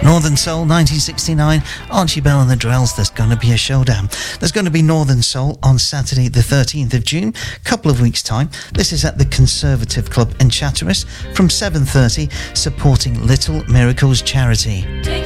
Northern Soul 1969, Archie Bell and the Drells, There's Gonna Be a Showdown. There's going to be Northern Soul on Saturday the 13th of June, couple of weeks' time. This is at the Conservative Club in Chatteris from 7:30, supporting Little Miracles Charity.